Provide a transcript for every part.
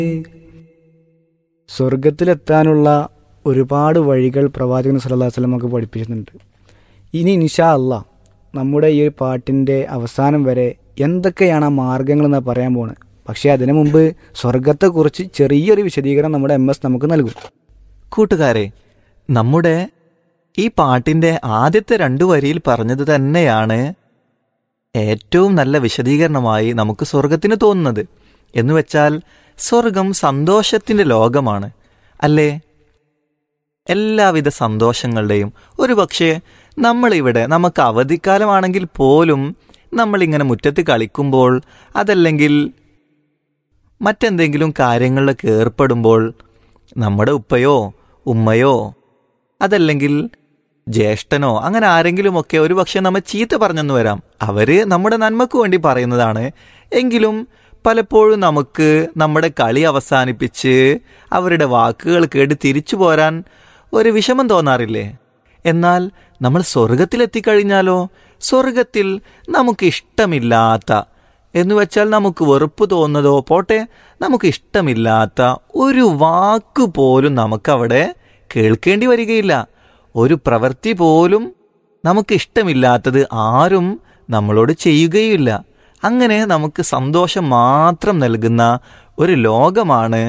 സ്വർഗത്തിലെത്താനുള്ള ഒരുപാട് വഴികൾ പ്രവാചകൻ സല്ലല്ലാഹു അലൈഹി വസല്ലം നമുക്ക് പഠിപ്പിച്ചിട്ടുണ്ട്. ഇനി ഇൻഷാ അല്ലാഹ് നമ്മുടെ ഈ ഒരു പാട്ടിൻ്റെ അവസാനം വരെ എന്തൊക്കെയാണ് ആ മാർഗങ്ങളെന്ന് പറയാൻ പോണ്. പക്ഷേ അതിനു മുമ്പ് സ്വർഗത്തെക്കുറിച്ച് ചെറിയൊരു വിശദീകരണം നമ്മുടെ MS നമുക്ക് നൽകും. കൂട്ടുകാരെ, നമ്മുടെ ഈ പാട്ടിൻ്റെ ആദ്യത്തെ 2 വരിയിൽ പറഞ്ഞത് തന്നെയാണ് ഏറ്റവും നല്ല വിശദീകരണമായി നമുക്ക് സ്വർഗത്തിന് തോന്നുന്നത്. എന്നുവെച്ചാൽ സ്വർഗം സന്തോഷത്തിൻ്റെ ലോകമാണ്, അല്ലേ? എല്ലാവിധ സന്തോഷങ്ങളുടെയും ഒരുപക്ഷെ നമ്മളിവിടെ നമുക്ക് അവധിക്കാലമാണെങ്കിൽ പോലും നമ്മളിങ്ങനെ മുറ്റത്ത് കളിക്കുമ്പോൾ, അതല്ലെങ്കിൽ മറ്റെന്തെങ്കിലും കാര്യങ്ങളിലൊക്കെ ഏർപ്പെടുമ്പോൾ നമ്മുടെ ഉപ്പയോ ഉമ്മയോ അതല്ലെങ്കിൽ ജ്യേഷ്ഠനോ അങ്ങനെ ആരെങ്കിലുമൊക്കെ ഒരുപക്ഷെ നമ്മെ ചീത്ത പറഞ്ഞെന്ന് വരാം. അവർ നമ്മുടെ നന്മയ്ക്ക് വേണ്ടി പറയുന്നതാണ്. എങ്കിലും പലപ്പോഴും നമുക്ക് നമ്മുടെ കളി അവസാനിപ്പിച്ച് അവരുടെ വാക്കുകൾ കേട്ട് തിരിച്ചു പോരാൻ ഒരു വിഷമം തോന്നാറില്ലേ? എന്നാൽ നമ്മൾ സ്വർഗത്തിലെത്തിക്കഴിഞ്ഞാലോ, സ്വർഗത്തിൽ നമുക്കിഷ്ടമില്ലാത്ത എന്നുവെച്ചാൽ നമുക്ക് വെറുപ്പ് തോന്നുന്നതോ പോട്ടെ, നമുക്കിഷ്ടമില്ലാത്ത ഒരു വാക്ക് പോലും നമുക്കവിടെ കേൾക്കേണ്ടി വരികയില്ല. ഒരു പ്രവൃത്തി പോലും നമുക്കിഷ്ടമില്ലാത്തത് ആരും നമ്മളോട് ചെയ്യുകയില്ല. അങ്ങനെ നമുക്ക് സന്തോഷം മാത്രം നൽകുന്ന ഒരു ലോകമാണ്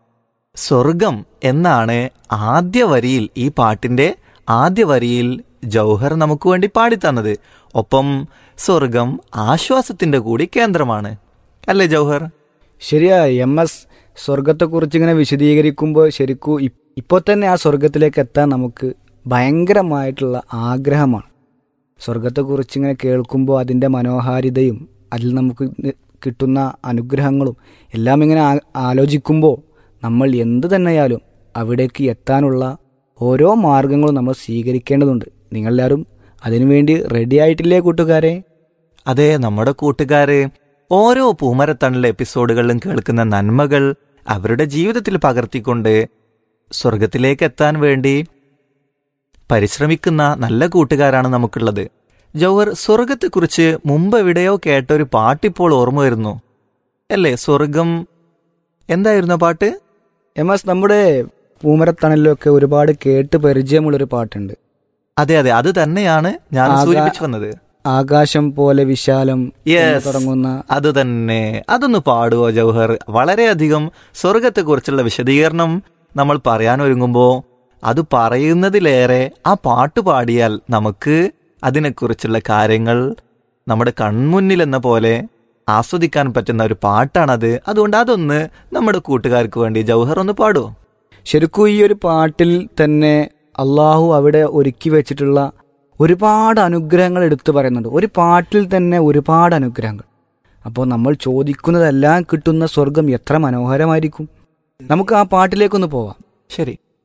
സ്വർഗം എന്നാണ് ആദ്യ വരിയിൽ, ഈ പാട്ടിൻ്റെ ആദ്യ വരിയിൽ ജൗഹർ നമുക്ക് വേണ്ടി പാടിത്തന്നത്. ഒപ്പം സ്വർഗം ആശ്വാസത്തിൻ്റെ കൂടി കേന്ദ്രമാണ്, അല്ലേ ജൗഹർ? ശരിയാ MS. സ്വർഗത്തെക്കുറിച്ച് ഇങ്ങനെ വിശദീകരിക്കുമ്പോൾ ശരിക്കും ഇപ്പോൾ തന്നെ ആ സ്വർഗത്തിലേക്ക് എത്താൻ നമുക്ക് ഭയങ്കരമായിട്ടുള്ള ആഗ്രഹമാണ്. സ്വർഗത്തെക്കുറിച്ച് ഇങ്ങനെ കേൾക്കുമ്പോൾ അതിൻ്റെ മനോഹാരിതയും അതിൽ നമുക്ക് കിട്ടുന്ന അനുഗ്രഹങ്ങളും എല്ലാം ഇങ്ങനെ ആലോചിക്കുമ്പോൾ നമ്മൾ എന്തു തന്നെയാലും അവിടേക്ക് എത്താനുള്ള ഓരോ മാർഗങ്ങളും നമ്മൾ സ്വീകരിക്കേണ്ടതുണ്ട്. നിങ്ങളെല്ലാവരും അതിനുവേണ്ടി റെഡി ആയിട്ടില്ലേ കൂട്ടുകാരെ? അതെ, നമ്മുടെ കൂട്ടുകാരെ ഓരോ പൂമരത്തണൽ എപ്പിസോഡുകളിലും കേൾക്കുന്ന നന്മകൾ അവരുടെ ജീവിതത്തിൽ പകർത്തിക്കൊണ്ട് സ്വർഗത്തിലേക്ക് എത്താൻ വേണ്ടി പരിശ്രമിക്കുന്ന നല്ല കൂട്ടുകാരാണ് നമുക്കുള്ളത്. ജൗഹർ, സ്വർഗത്തെക്കുറിച്ച് മുമ്പ് എവിടെയോ കേട്ടൊരു പാട്ടിപ്പോൾ ഓർമ്മ വരുന്നു, അല്ലേ? സ്വർഗം എന്തായിരുന്നു പാട്ട്? MS, നമ്മുടെ പൂമരത്തണലിലൊക്കെ ഒരുപാട് കേട്ട് പരിചയമുള്ളൊരു പാട്ടുണ്ട്. അതെ അതെ, അത് തന്നെയാണ് ഞാൻ സൂചിപ്പിച്ചു വന്നത്. ആകാശം പോലെ വിശാലം തുടങ്ങുന്ന അത് തന്നെ. അതൊന്ന് പാടുവോ ജൗഹർ? വളരെയധികം സ്വർഗത്തെക്കുറിച്ചുള്ള വിശദീകരണം നമ്മൾ പറയാൻ ഒരുങ്ങുമ്പോൾ അത് പറയുന്നതിലേറെ ആ പാട്ട് പാടിയാൽ നമുക്ക് അതിനെക്കുറിച്ചുള്ള കാര്യങ്ങൾ നമ്മുടെ കൺമുന്നിലെന്ന പോലെ ആസ്വദിക്കാൻ പറ്റുന്ന ഒരു പാട്ടാണത്. അതുകൊണ്ട് അതൊന്ന് നമ്മുടെ കൂട്ടുകാർക്ക് വേണ്ടി ജൗഹർ ഒന്ന് പാടുവോ? ശരിക്കും ഈ ഒരു പാട്ടിൽ തന്നെ അള്ളാഹു അവിടെ ഒരുക്കി വെച്ചിട്ടുള്ള ഒരുപാട് അനുഗ്രഹങ്ങൾ എടുത്തു പറയുന്നുണ്ട്. ഒരു പാട്ടിൽ തന്നെ ഒരുപാട് അനുഗ്രഹങ്ങൾ. അപ്പോൾ നമ്മൾ ചോദിക്കുന്നതെല്ലാം കിട്ടുന്ന സ്വർഗം എത്ര മനോഹരമായിരിക്കും. നമുക്ക് ആ പാട്ടിലേക്കൊന്ന് പോവാം. ശരി.